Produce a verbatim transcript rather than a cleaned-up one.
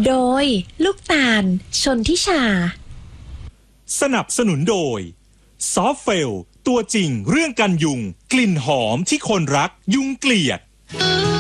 โดยลูกตาลชนทิชาสนับสนุนโดยซอฟเฟลตัวจริงเรื่องกันยุงกลิ่นหอมที่คนรักยุงเกลียด